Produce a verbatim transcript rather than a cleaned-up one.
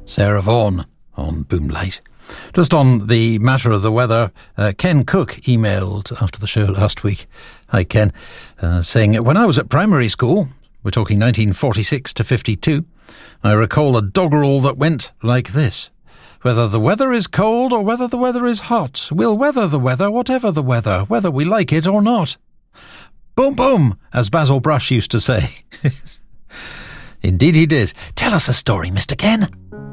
Sarah Vaughan on Boomlight. Just on the matter of the weather, uh, Ken Cook emailed after the show last week. Hi, Ken. Uh, saying, when I was at primary school, we're talking nineteen forty-six to fifty-two, I recall a doggerel that went like this. Whether the weather is cold or whether the weather is hot, we'll weather the weather, whatever the weather, whether we like it or not. Boom, boom, as Basil Brush used to say. Indeed he did. Tell us a story, Mister Ken.